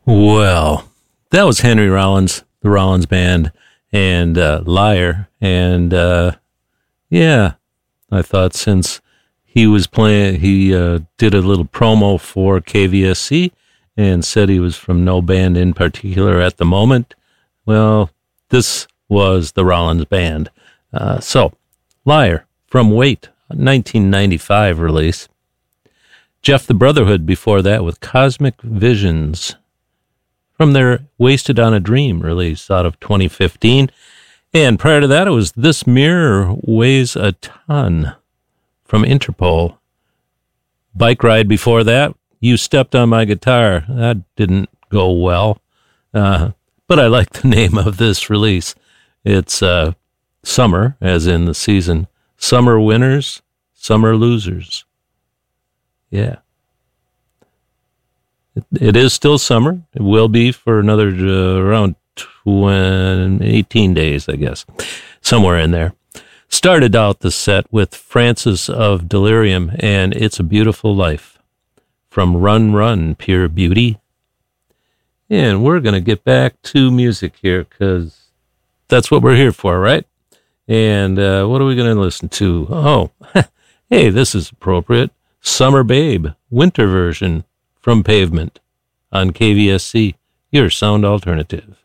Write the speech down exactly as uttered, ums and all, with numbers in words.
Well, that was Henry Rollins, the Rollins Band, and uh, Liar. And uh, yeah, I thought since he was playing, he uh, did a little promo for K V S C and said he was from no band in particular at the moment. Well, this was the Rollins Band. Uh, so, Liar from Wait, nineteen ninety-five release. Jeff the Brotherhood before that with Cosmic Visions from their Wasted on a Dream release out of twenty fifteen. And prior to that, it was This Mirror Weighs a Ton from Interpol. Bike Ride before that, You Stepped on My Guitar. That didn't go well, uh, but I like the name of this release. It's uh, Summer, as in the season. Summer Winners, Summer Losers. Yeah. It, it is still summer. It will be for another uh, around twenty, eighteen days, I guess. Somewhere in there. Started out the set with Francis of Delirium and It's a Beautiful Life from Run Run, Pure Beauty. And we're going to get back to music here because that's what we're here for, right? And uh, what are we going to listen to? Oh, hey, this is appropriate. Summer Babe, winter version from Pavement on K V S C, your sound alternative.